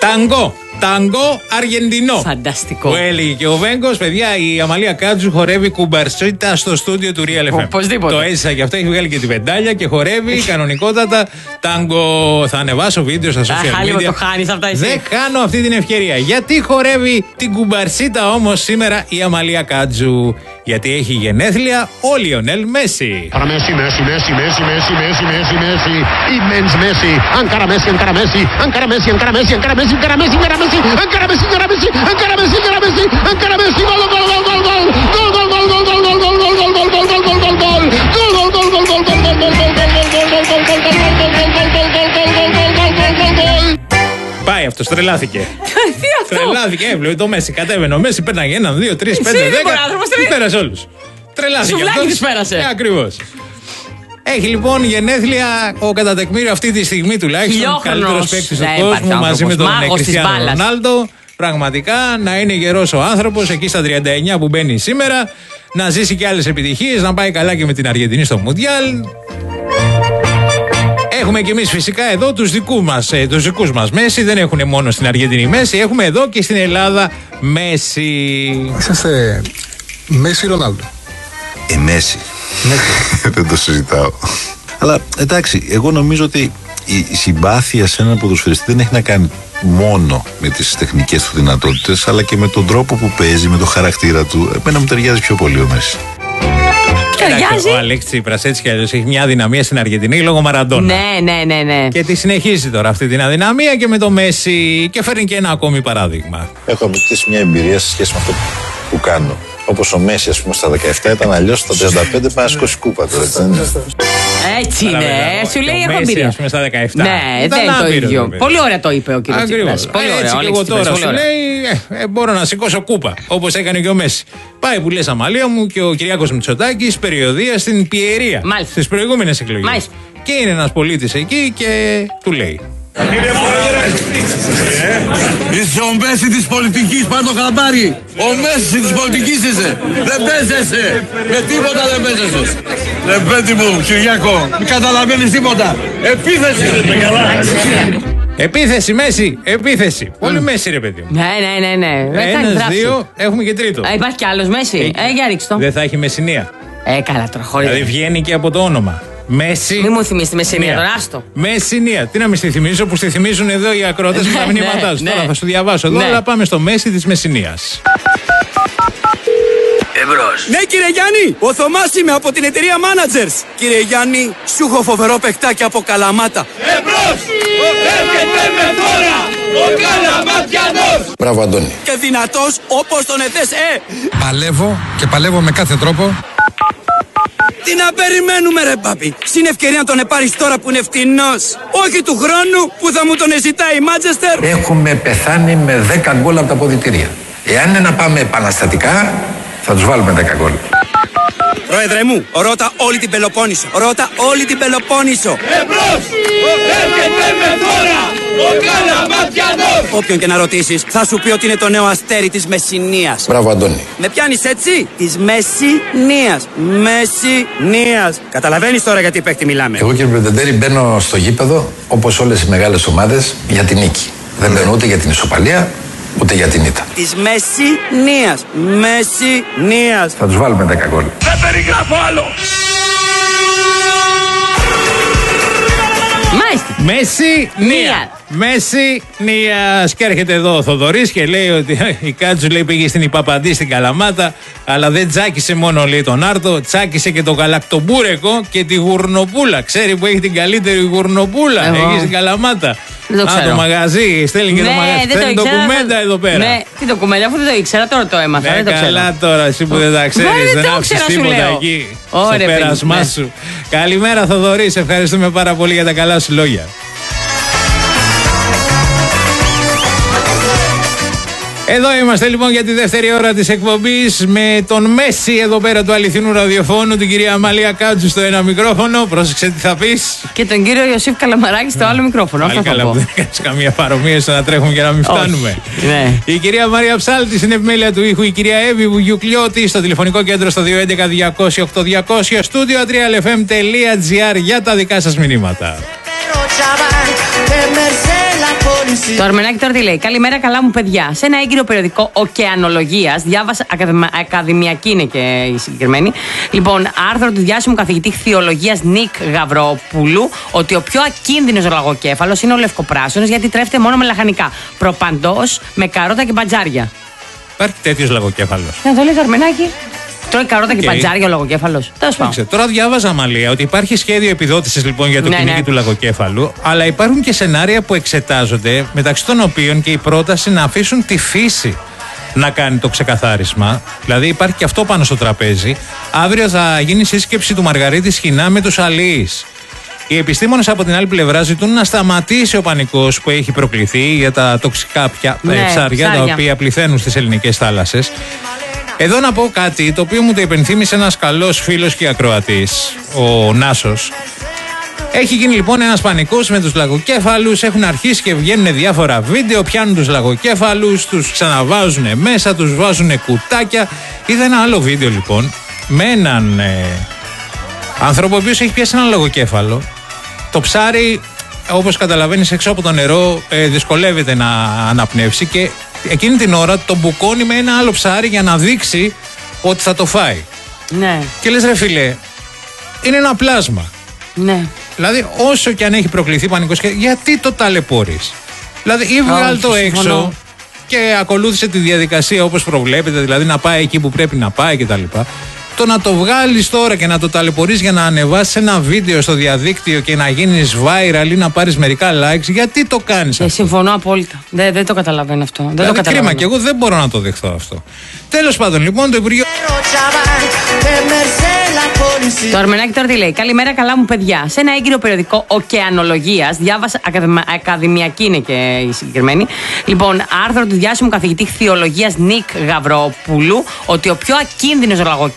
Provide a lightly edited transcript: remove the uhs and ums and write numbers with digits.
Ταγκό Αργεντινό. Φανταστικό. Που έλεγε και ο Βέγκος, παιδιά, η Αμαλία Κάτζου χορεύει κουμπαρσίτα στο στούντιο του Real FM. Οπωσδήποτε. Το έζησα και αυτό, έχει βγάλει και την πεντάλια και χορεύει κανονικότατα. Ταγκό. Θα ανεβάσω βίντεο στα social media. Το χάνεις αυτά εσύ. Δεν χάνω αυτή την ευκαιρία. Γιατί χορεύει την κουμπαρσίτα όμως σήμερα η Αμαλία Κάτζου? Γιατί έχει γενέθλια ο Λιονέλ Μέση. Πάει αυτός, τρελάθηκε. Τι αυτό? Τρελάθηκε, έβλεπε το Μέση. Κατέβαινε ο Μέση, πέρναγε 1, 2, 3, 5, 10. Τι πέρασε όλους. Τρελάθηκε. Σουβλάκι τους πέρασε. Ακριβώς. Έχει λοιπόν γενέθλια ο κατά τεκμήριο αυτή τη στιγμή τουλάχιστον καλύτερος παίκτης του κόσμου μαζί με τον Κριστιάνο Ρονάλντο. Πραγματικά να είναι γερός ο άνθρωπος εκεί στα 39 που μπαίνει σήμερα, να ζήσει και άλλες επιτυχίες, να πάει καλά και με την Αργεντινή στο Μουντιάλ. Έχουμε και εμείς φυσικά εδώ τους δικούς μας Μέση, δεν έχουν μόνο στην Αργεντινή Μέση, έχουμε εδώ και στην Ελλάδα Μέση. Είσαστε Μέση Ρονάλντο. Μέση. Δεν το συζητάω. Αλλά εντάξει, εγώ νομίζω ότι η συμπάθεια σε έναν ποδοσφαιριστή δεν έχει να κάνει μόνο με τις τεχνικές του δυνατότητες, αλλά και με τον τρόπο που παίζει, με το χαρακτήρα του. Εμένα μου ταιριάζει πιο πολύ ο Μέση. Κοιτάξτε, ο Αλέξης Τσίπρας έτσι κι αλλιώς έχει μια αδυναμία στην Αργεντινή λόγω Μαραντόνα. Ναι. Και τη συνεχίζει τώρα αυτή την αδυναμία και με το Μέση και φέρνει και ένα ακόμη παράδειγμα. Έχω αποκτήσει μια εμπειρία σε σχέση με αυτό που κάνω. Όπως ο Μέση, ας πούμε, στα 17 ήταν, αλλιώς στα 35 πάει να σηκώσει κούπα τώρα. Έτσι είναι. Σου λέει έχω εμπειρία. Ας πούμε στα 17. Ναι, δεν είναι το ίδιο. Πολύ ωραία το είπε ο κύριος Τσίπρας. Πολύ ωραία. Έτσι και εγώ τώρα σου λέει μπορώ να σηκώσω κούπα, όπως έκανε και ο Μέση. Πάει που λες Αμαλία μου και ο Κυριάκος Μητσοτάκης περιοδεία στην Πιερία στις προηγούμενες εκλογές. Και είναι ένας πολίτης εκεί και του λέει: Είσαι ο Μέση της πολιτικής, πάρ' το χαμπάρι. Ο Μέση της πολιτικής είσαι. Δεν παίζεσαι. Με τίποτα δεν παίζεσαι. Ρε παιδί μου, Κυριάκο, μην καταλαβαίνεις τίποτα. Επίθεση. Επίθεση, Μέση, επίθεση. Πολύ Μέση, ρε παιδί μου. Ναι. Ένας, δύο, έχουμε και τρίτο. Υπάρχει κι άλλος Μέση. Για ρίξτε το. Δεν θα έχει Μεσσηνία. Καλά τώρα, χωρίς. Δηλαδή βγαίνει και από το όνομα. Μέση. Μη μου θυμίσει τη Μεσσηνία, τώρα άστο. Μεσσηνία. Τι να με στη θυμίσω που στη θυμίζουν εδώ οι ακρότες με τα μηνύματά σου. Τώρα θα σου διαβάσω εδώ, αλλά πάμε στο Μέση της Μεσσηνίας. Εμπρός. Ναι, κύριε Γιάννη, ο Θωμάς είμαι από την εταιρεία Managers. Κύριε Γιάννη, σου έχω φοβερό παιχτάκι από Καλαμάτα. Εμπρός! Έρχεται με φόρα ο Καλαματιανός. Μπράβο, Αντώνη. Και δυνατός όπως τον ΕΔΕΣ. Παλεύω και παλεύω με κάθε τρόπο. Τι να περιμένουμε ρε πάπη. Στην ευκαιρία να τον επάρεις τώρα που είναι φτηνός. Όχι του χρόνου που θα μου τον ζητάει η Manchester. Έχουμε πεθάνει με 10 γκολ από τα αποδυτήρια. Εάν είναι να πάμε επαναστατικά, θα τους βάλουμε 10 γκολ. Πρόεδρε μου, ρώτα όλη την Πελοπόννησο. Ρώτα όλη την Πελοπόννησο. Εμπρός! Έρχεται με φόρα ο Καλαματιανός. Όποιον και να ρωτήσεις, θα σου πει ότι είναι το νέο αστέρι της Μεσσηνίας. Μπράβο, Αντώνη. Με πιάνεις έτσι? Της Μεσσηνίας. Μεσσηνίας. Καταλαβαίνεις τώρα γιατί παίκτη μιλάμε. Εγώ, κύριε Πρετεντέρη, μπαίνω στο γήπεδο, όπως όλες οι μεγάλες ομάδες, για την νίκη. Δεν μπαίνω ούτε για την ισοπαλία, ούτε για την ήττα. Της Μεσσηνίας. Μεσσηνίας. Θα τους βάλουμε 10 γκολ. Δεν περιγράφω άλλο. Μεσσηνίας. Και έρχεται εδώ ο Θοδωρής και λέει ότι η Κάτζου λέει πήγε στην Ιπαπαντή στην Καλαμάτα, αλλά δεν τσάκισε μόνο λέει τον Άρτο, τσάκισε και το γαλακτομπούρεκο και τη γουρνοπούλα. Ξέρει που έχει την καλύτερη γουρνοπούλα εκεί στην Καλαμάτα. Το μαγαζί, στέλνει και το μαγαζί. Θέλει ντοκουμέντα εδώ πέρα. Ναι, τι ντοκουμέντα, αφού δεν το ήξερα, τώρα το έμαθα. Ναι, καλά τώρα, εσύ που δεν τα ξέρεις, δεν άφησες τίποτα εκεί στο πέρασμά σου. Καλημέρα Θοδωρή, σε ευχαριστούμε πάρα πολύ για τα καλά σου λόγια. Εδώ είμαστε λοιπόν για τη δεύτερη ώρα της εκπομπής με τον Μέση εδώ πέρα του αληθινού ραδιοφώνου, την κυρία Αμαλία Κάτζου στο ένα μικρόφωνο. Πρόσεξε τι θα πεις. Και τον κύριο Ιωσήφ Καλαμαράκη στο άλλο μικρόφωνο. Πάλι καλά που δεν κάνεις καμία παρομοία στο να τρέχουμε και να μην φτάνουμε. Ναι. Η κυρία Μαρία Ψάλτη στην επιμέλεια του ήχου, η κυρία Εύη Βουγιουκλιώτη στο τηλεφωνικό κέντρο στο 211-200-8200, στούντιο 3lfm.gr για τα δικά σας μηνύματα. Το Αρμενάκι τώρα τι λέει? Καλημέρα, καλά μου παιδιά. Σε ένα έγκυρο περιοδικό Οκεανολογίας, διάβασα, ακαδημιακή είναι και η συγκεκριμένη, λοιπόν, άρθρο του διάσημου καθηγητή χθιολογίας Νίκ Γαβρόπουλου, ότι ο πιο ακίνδυνος λαγοκέφαλος είναι ο λευκοπράσινος, γιατί τρέφεται μόνο με λαχανικά. Προπαντός με καρότα και μπατζάρια. Υπάρχει τέτοιος λαγοκέφαλος? Να το λέει το Αρμενάκι. Τρώει καρότα και μπατζάρια ο λαγοκέφαλος. Τώρα διάβαζα, Μαλία, ότι υπάρχει σχέδιο επιδότησης λοιπόν για το κυνήγι του λαγοκέφαλου, αλλά υπάρχουν και σενάρια που εξετάζονται, μεταξύ των οποίων και η πρόταση να αφήσουν τη φύση να κάνει το ξεκαθάρισμα. Δηλαδή υπάρχει και αυτό πάνω στο τραπέζι. Αύριο θα γίνει σύσκεψη του Μαργαρίτη Σχοινά με τους αλιείς. Οι επιστήμονες από την άλλη πλευρά ζητούν να σταματήσει ο πανικός που έχει προκληθεί για τα τοξικά ψάρια τα οποία πληθαίνουν στις ελληνικές θάλασσες. Εδώ να πω κάτι το οποίο μου το υπενθύμησε ένας καλός φίλος και ακροατής, ο Νάσος. Έχει γίνει λοιπόν ένας πανικός με τους λαγοκέφαλους, έχουν αρχίσει και βγαίνουν διάφορα βίντεο, πιάνουν τους λαγοκέφαλους, τους ξαναβάζουν μέσα, τους βάζουν κουτάκια. Είδα ένα άλλο βίντεο λοιπόν με έναν άνθρωπο ο οποίος έχει πιάσει ένα λαγοκέφαλο. Το ψάρι, όπως καταλαβαίνεις, έξω από το νερό δυσκολεύεται να αναπνεύσει και εκείνη την ώρα τον μπουκώνει με ένα άλλο ψάρι για να δείξει ότι θα το φάει. Ναι. Και λες, ρε φίλε, είναι ένα πλάσμα. Ναι. Δηλαδή, όσο και αν έχει προκληθεί πανικός, γιατί το ταλαιπωρείς? Δηλαδή, ή βγάλ' το έξω και ακολούθησε τη διαδικασία όπως προβλέπεται, δηλαδή να πάει εκεί που πρέπει να πάει κτλ. Το να το βγάλεις τώρα και να το ταλαιπωρείς για να ανεβάσεις ένα βίντεο στο διαδίκτυο και να γίνεις viral ή να πάρεις μερικά likes, γιατί το κάνεις αυτό? Συμφωνώ απόλυτα. Δεν το καταλαβαίνω αυτό. Δεν το καταλαβαίνω. Κρίμα, και εγώ δεν μπορώ να το δεχθώ αυτό. Τέλος πάντων, λοιπόν, το Υπουργείο. Το Αρμενάκι τώρα τι λέει? Καλημέρα, καλά μου παιδιά. Σε ένα έγκυρο περιοδικό Οκεανολογίας, διάβασα, ακαδημιακή είναι και η συγκεκριμένη, λοιπόν, άρθρο του διάσημου καθηγητή χθιολογίας Νίκ Γαβρόπουλου, ότι ο πιο ακίνδυνος λαγοκέφαλος